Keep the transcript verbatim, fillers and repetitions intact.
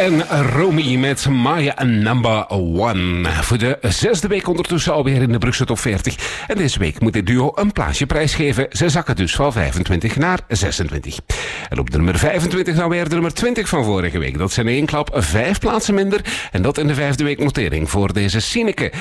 en Romy met My Number One. Voor de zesde week ondertussen alweer in de Brugse Top veertig. En deze week moet dit duo een plaatsje prijsgeven. Ze zakken dus van vijfentwintig naar zesentwintig. En op de nummer vijfentwintig nou weer de nummer twintig van vorige week. Dat zijn in één klap vijf plaatsen minder. En dat in de vijfde week notering voor deze Sineke.